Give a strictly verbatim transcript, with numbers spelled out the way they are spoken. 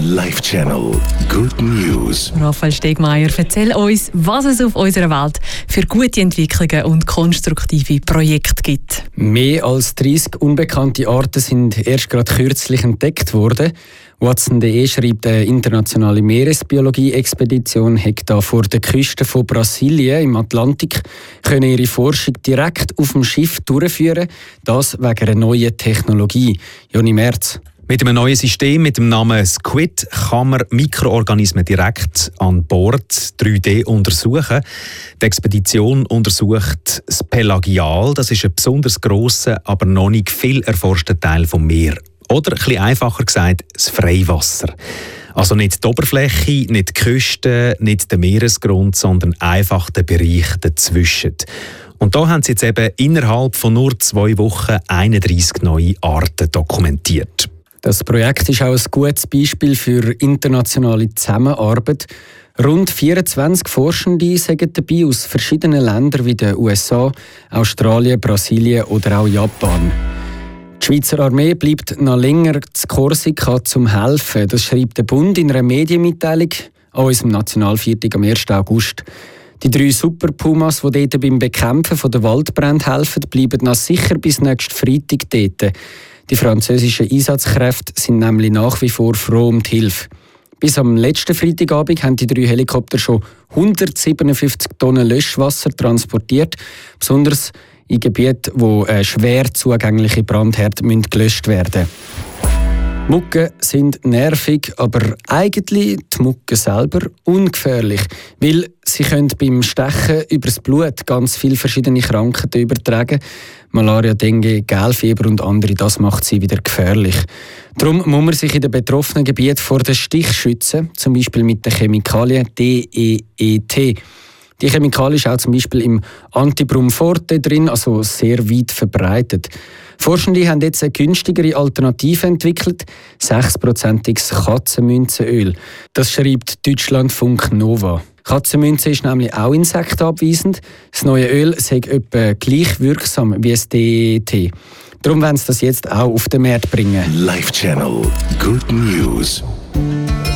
Live Channel Good News. Raphael Stegmeier, erzähl uns, was es auf unserer Welt für gute Entwicklungen und konstruktive Projekte gibt. Mehr als dreissig unbekannte Arten sind erst gerade kürzlich entdeckt worden. Watson punkt de schreibt, eine internationale Meeresbiologie-Expedition hat da vor der Küste von Brasilien im Atlantik können ihre Forschung direkt auf dem Schiff durchführen. Das wegen einer neuen Technologie. Joni Merz. Mit einem neuen System mit dem Namen Squid kann man Mikroorganismen direkt an Bord drei D untersuchen. Die Expedition untersucht das Pelagial, das ist ein besonders grosser, aber noch nicht viel erforschter Teil vom Meer. Oder, ein bisschen einfacher gesagt, das Freiwasser. Also nicht die Oberfläche, nicht die Küste, nicht der Meeresgrund, sondern einfach der Bereich dazwischen. Und da haben sie jetzt eben innerhalb von nur zwei Wochen einunddreissig neue Arten dokumentiert. Das Projekt ist auch ein gutes Beispiel für internationale Zusammenarbeit. Rund vierundzwanzig Forschende sind dabei aus verschiedenen Ländern wie den U S A, Australien, Brasilien oder auch Japan. Die Schweizer Armee bleibt noch länger zu Korsika zum Helfen. Das schreibt der Bund in einer Medienmitteilung an unserem Nationalviertag am ersten August. Die drei Super Pumas, die dort beim Bekämpfen der Waldbrände helfen, bleiben noch sicher bis nächsten Freitag dort. Die französischen Einsatzkräfte sind nämlich nach wie vor froh um die Hilfe. Bis am letzten Freitagabend haben die drei Helikopter schon hundertsiebenundfünfzig Tonnen Löschwasser transportiert, besonders in Gebieten, wo äh, schwer zugängliche Brandherde gelöscht werden müssen. Mucken sind nervig, aber eigentlich die Mucken selber ungefährlich, weil sie können beim Stechen übers Blut ganz viele verschiedene Krankheiten übertragen. Malaria, Dengue, Gelfieber und andere, das macht sie wieder gefährlich. Darum muss man sich in den betroffenen Gebieten vor den Stich schützen, zum Beispiel mit der Chemikalie D E E T. Die Chemikalie ist auch zum Beispiel im Antibrum Forte drin, also sehr weit verbreitet. Forschende haben jetzt eine günstigere Alternative entwickelt, sechs prozentiges Katzenmünzenöl. Das schreibt Deutschlandfunk Nova. Katzenmünze ist nämlich auch insektenabweisend. Das neue Öl sei etwa gleich wirksam wie das D E E T. Darum wollen sie das jetzt auch auf den Markt bringen. Live Channel Good News.